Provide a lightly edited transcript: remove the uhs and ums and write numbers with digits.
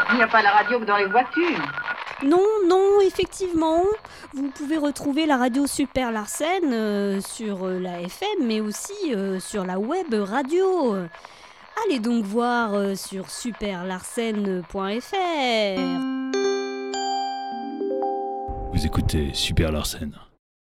Il n'y a pas la radio que dans les voitures. Non, effectivement. Vous pouvez retrouver la radio Super Larsen sur la FM, mais aussi sur la web radio. Allez donc voir sur superlarsen.fr. Vous écoutez Super Larsen.